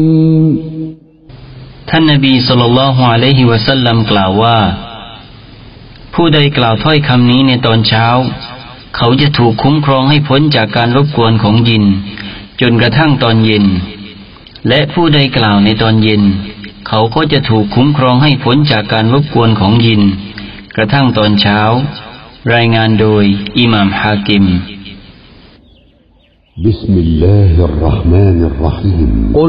ท่านนบีศ็อลลัลลอฮุอะลัยฮิวะซัลลัมกล่าวว่าผู้ใดกล่าวถ้อยคำนี้ในตอนเช้าเขาจะถูกคุ้มครองให้พ้นจากการรบกวนของยินจนกระทั่งตอนเย็นและผู้ใดกล่าวในตอนเย็นเขาก็จะถูกคุ้มครองให้พ้นจากการรบกวนของยินกระทั่งตอนเช้ารายงานโดยอิหม่ามฮากิมบิสมิลลาฮิรเราะห์มานิรเราะฮีม